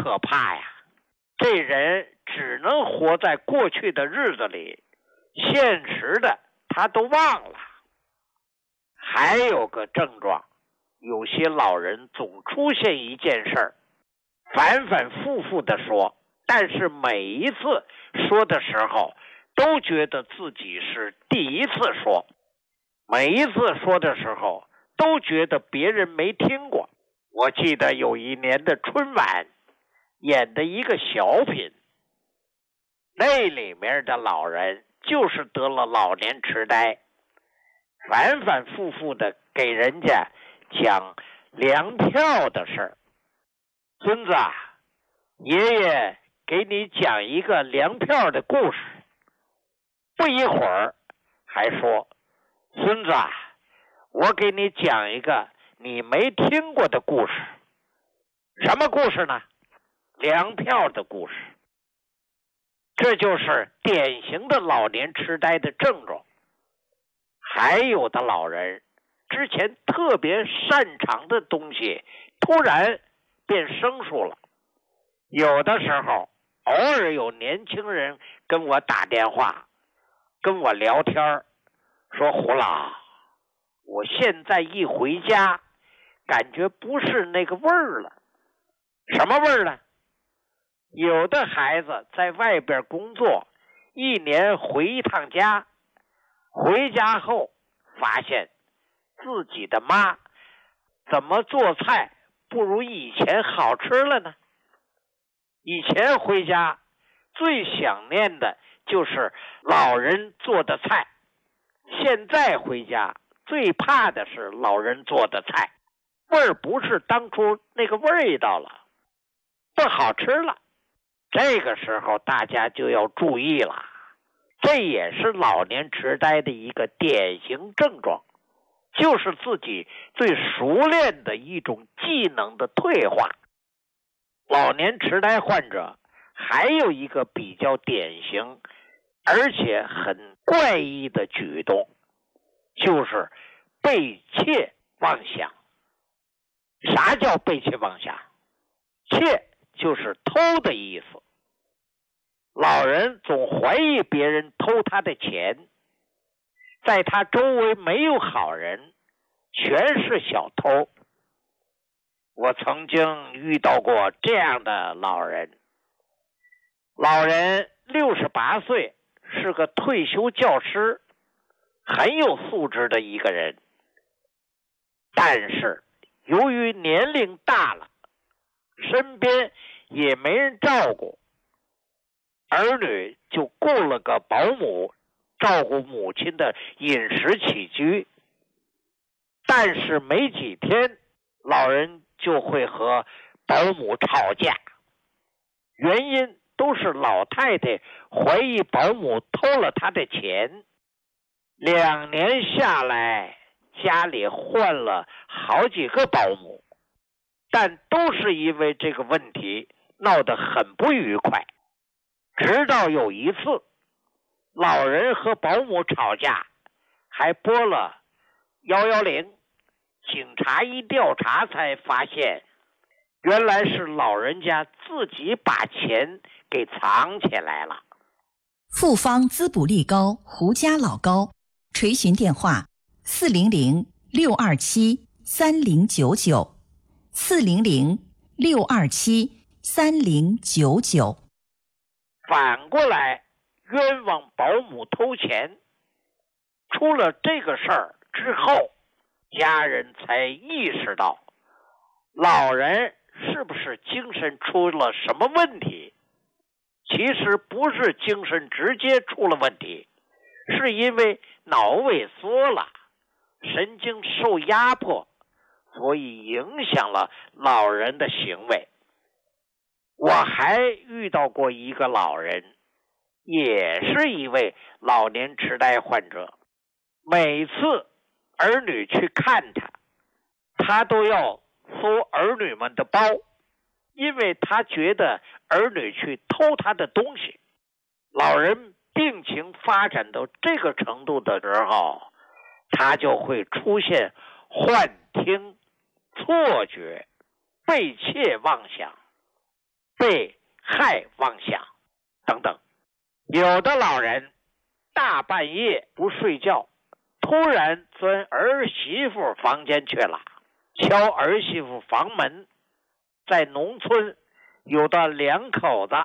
可怕呀！这人只能活在过去的日子里，现实的他都忘了。还有个症状，有些老人总出现一件事儿，反反复复的说，但是每一次说的时候都觉得自己是第一次说，每一次说的时候都觉得别人没听过。我记得有一年的春晚演的一个小品，那里面的老人就是得了老年痴呆，反反复复的给人家讲粮票的事儿。孙子啊，爷爷给你讲一个粮票的故事。不一会儿还说，孙子啊，我给你讲一个你没听过的故事。什么故事呢？粮票的故事。这就是典型的老年痴呆的症状。还有的老人之前特别擅长的东西突然变生疏了。有的时候偶尔有年轻人跟我打电话跟我聊天，说胡老，我现在一回家感觉不是那个味儿了。什么味儿呢？有的孩子在外边工作，一年回一趟家，回家后发现自己的妈怎么做菜不如以前好吃了呢？以前回家最想念的就是老人做的菜，现在回家最怕的是老人做的菜，味儿不是当初那个味道了，不好吃了。这个时候大家就要注意了，这也是老年痴呆的一个典型症状，就是自己最熟练的一种技能的退化。老年痴呆患者还有一个比较典型而且很怪异的举动，就是背窃妄想。啥叫背窃妄想？窃就是偷的意思。老人总怀疑别人偷他的钱，在他周围没有好人，全是小偷。我曾经遇到过这样的老人，老人68岁，是个退休教师，很有素质的一个人。但是由于年龄大了，身边也没人照顾，儿女就雇了个保姆照顾母亲的饮食起居。但是没几天，老人就会和保姆吵架，原因都是老太太怀疑保姆偷了她的钱。2年下来，家里换了好几个保姆，但都是因为这个问题闹得很不愉快。直到有一次，老人和保姆吵架，还拨了110，警察一调查才发现，原来是老人家自己把钱给藏起来了。 复方滋补力高胡家老膏，垂询电话400-627-3099 400-627-3099。 反过来冤枉保姆偷钱，出了这个事儿之后，家人才意识到老人是不是精神出了什么问题。其实不是精神直接出了问题，是因为脑萎缩了，神经受压迫，所以影响了老人的行为。我还遇到过一个老人，也是一位老年痴呆患者，每次儿女去看他，他都要搜儿女们的包，因为他觉得儿女去偷他的东西。老人病情发展到这个程度的时候，他就会出现幻听、错觉、背窃妄想。 被害妄想等等。有的老人大半夜不睡觉，突然钻儿媳妇房间去了，敲儿媳妇房门。在农村，有的两口子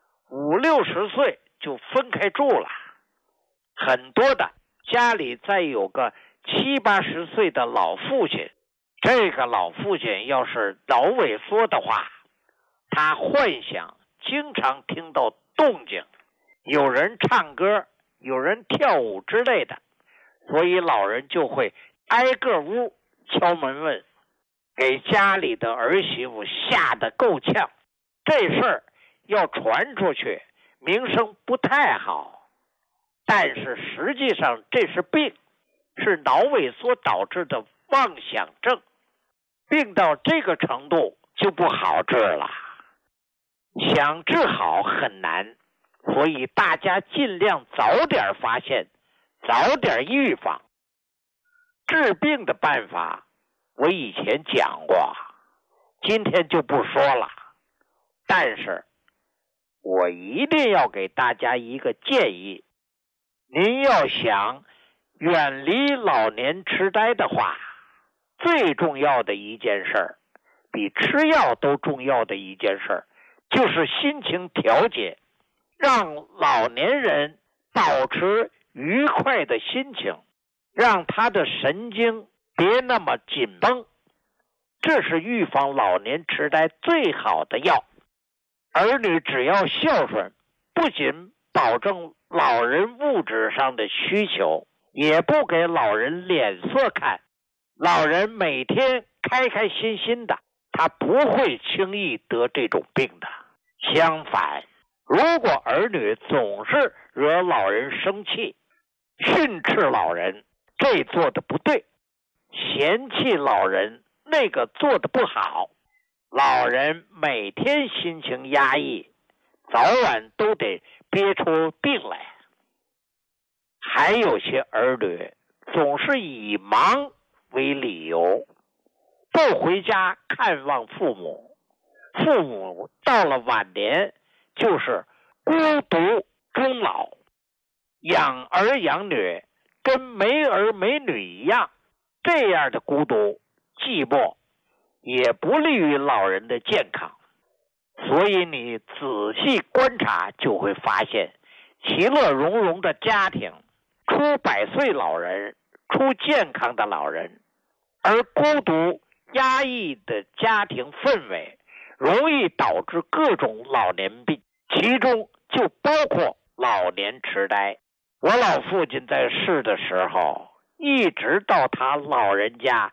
50、60岁就分开住了，很多的家里再有个70、80岁的老父亲，这个老父亲要是脑萎缩的话，他幻想经常听到动静，有人唱歌，有人跳舞之类的，所以老人就会挨个屋敲门问，给家里的儿媳妇吓得够呛。这事儿要传出去，名声不太好，但是实际上这是病，是脑萎缩导致的妄想症，病到这个程度就不好治了，想治好很难，所以大家尽量早点发现，早点预防。治病的办法我以前讲过，今天就不说了，但是我一定要给大家一个建议，您要想远离老年痴呆的话，最重要的一件事，比吃药都重要的一件事，就是心情调节，让老年人保持愉快的心情，让他的神经别那么紧绷，这是预防老年痴呆最好的药。儿女只要孝顺，不仅保证老人物质上的需求，也不给老人脸色看，老人每天开开心心的，他不会轻易得这种病的。相反，如果儿女总是惹老人生气，训斥老人这做的不对，嫌弃老人那个做的不好，老人每天心情压抑，早晚都得憋出病来。还有些儿女总是以忙为理由，不回家看望父母，父母到了晚年就是孤独终老，养儿养女跟没儿没女一样，这样的孤独寂寞也不利于老人的健康。所以你仔细观察就会发现，其乐融融的家庭出100岁老人，出健康的老人，而孤独压抑的家庭氛围容易导致各种老年病，其中就包括老年痴呆。我老父亲在世的时候，一直到他老人家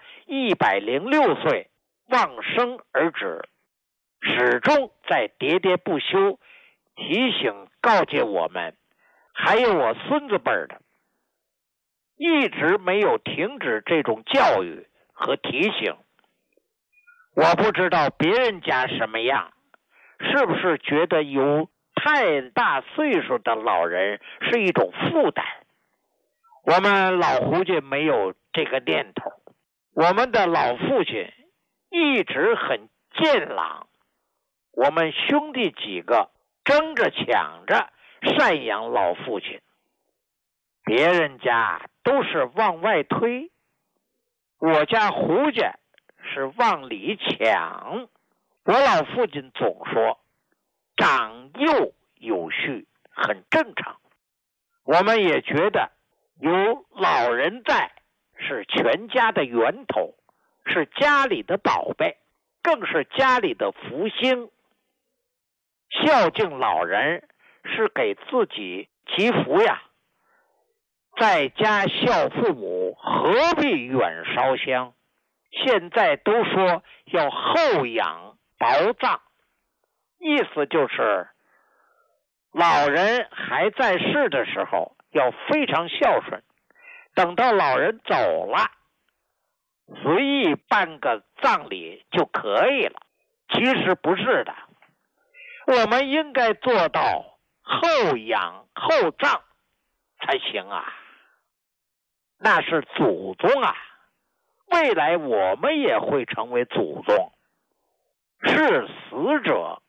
106岁往生而止，始终在喋喋不休提醒告诫我们，还有我孙子辈的，一直没有停止这种教育和提醒。我不知道别人家什么样，是不是觉得有太大岁数的老人是一种负担？我们老胡家没有这个念头，我们的老父亲一直很健朗，我们兄弟几个争着抢着赡养老父亲，别人家都是往外推，我家胡家是往里抢。我老父亲总说长幼有序，很正常。我们也觉得有老人在是全家的源头，是家里的宝贝，更是家里的福星。孝敬老人是给自己祈福呀，在家孝父母，何必远烧香？现在都说要厚养薄葬，意思就是老人还在世的时候要非常孝顺，等到老人走了，随意办个葬礼就可以了。其实不是的，我们应该做到厚养厚葬才行啊，那是祖宗啊，未来我们也会成为祖宗。视死者